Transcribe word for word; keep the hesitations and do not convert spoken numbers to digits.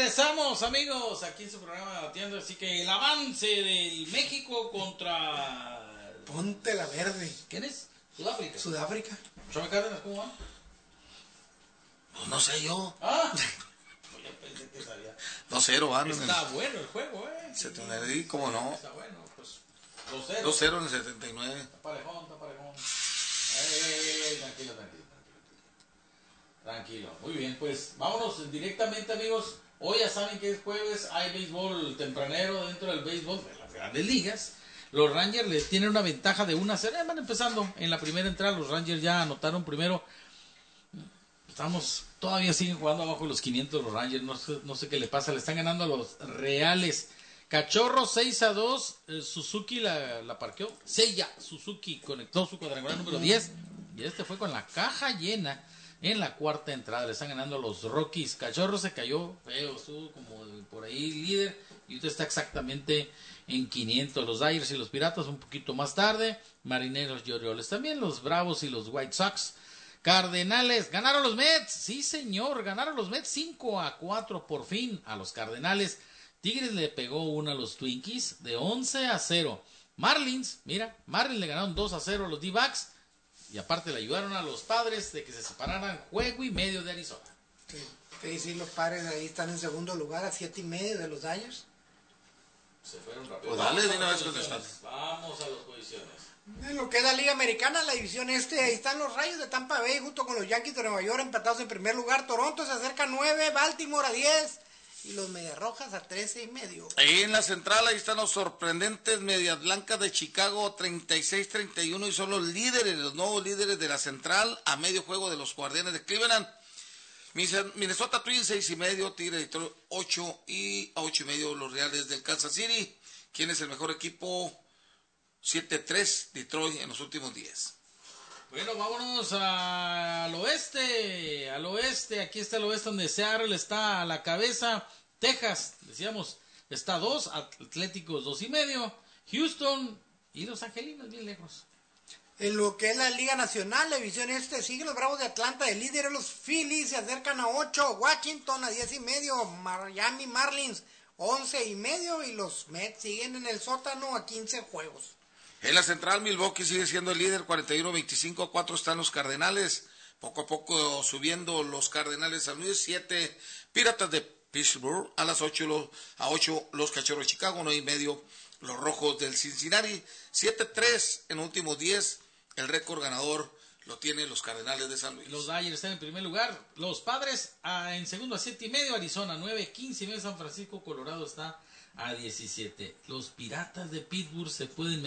Regresamos, amigos, aquí en su programa Batiendo. Así que el avance del México contra... Ponte la verde. ¿Quién es? Sudáfrica. Sudáfrica. ¿Chava Cárdenas cómo va? Pues no sé yo. Ah, pues ya pensé que sabía. dos cero van. Está el... bueno el juego, eh. Se te me di, ¿cómo no? Está bueno, pues dos cero. dos cero en el setenta y nueve. Está parejón, está parejón. Ey, ey, ey, tranquilo, tranquilo, tranquilo. Tranquilo. Muy bien, pues vámonos directamente, amigos. Hoy ya saben que es jueves, hay béisbol tempranero dentro del béisbol de las grandes ligas. Los Rangers les tienen una ventaja de una a cero. Van empezando en la primera entrada. Los Rangers ya anotaron primero. Estamos, todavía siguen jugando abajo de los quinientos los Rangers. No sé, no sé qué le pasa. Le están ganando a los Reales. Cachorro seis a dos. Eh, Suzuki la, la parqueó. Seiya Suzuki conectó su cuadrangular número diez. Y este fue con la caja llena en la cuarta entrada. Le están ganando a los Rockies. Cachorro se cayó feo. Estuvo como por ahí líder. Y usted está exactamente en quinientos. Los Dyers y los Piratas un poquito más tarde. Marineros y Orioles también. Los Bravos y los White Sox. Cardenales, ganaron los Mets, sí señor, ganaron los Mets cinco a cuatro por fin a los Cardenales. Tigres le pegó una a los Twinkies de once a cero. Marlins, mira, Marlins le ganaron dos a cero a los D-Backs y aparte le ayudaron a los Padres de que se separaran juego y medio de Arizona. Sí, sí, sí, los Padres ahí están en segundo lugar a siete y medio de los Dyers. Se fueron rápido. Pues dale Vamos de una a vez las con posiciones. Vamos a las posiciones. En lo que es la Liga Americana, la división este, ahí están los Rayos de Tampa Bay junto con los Yankees de Nueva York empatados en primer lugar. Toronto se acerca a nueve, Baltimore a diez y los Medias Rojas a trece y medio. Ahí en la central, ahí están los sorprendentes Medias Blancas de Chicago, treinta y seis treinta y uno, y son los líderes, los nuevos líderes de la central, a medio juego de los Guardianes de Cleveland. Minnesota Twins seis y medio, Tigre de ocho y a ocho y medio los Reales del Kansas City. ¿Quién es el mejor equipo? siete tres Detroit en los últimos diez. Bueno, vámonos a, al oeste, al oeste, aquí está el oeste donde Seattle está a la cabeza, Texas, decíamos, está dos, Atléticos dos y medio, Houston y Los Angelinos bien lejos. En lo que es la Liga Nacional, la división este, siguen los Bravos de Atlanta de líderes, los Phillies se acercan a ocho, Washington a diez y medio, Miami Marlins once y medio y los Mets siguen en el sótano a quince juegos. En la central, Milwaukee sigue siendo el líder, cuarenta y uno veinticinco, a cuatro están los Cardenales, poco a poco subiendo los Cardenales San Luis, siete Piratas de Pittsburgh, a las ocho, los, a ocho los Cachorros de Chicago, nueve y medio los Rojos del Cincinnati, siete tres en últimos diez, el récord ganador lo tienen los Cardenales de San Luis. Los Dodgers están en primer lugar, los Padres a, en segundo a siete y medio, Arizona nueve, quince y medio, San Francisco, Colorado está a diecisiete. Los Piratas de Pittsburgh se pueden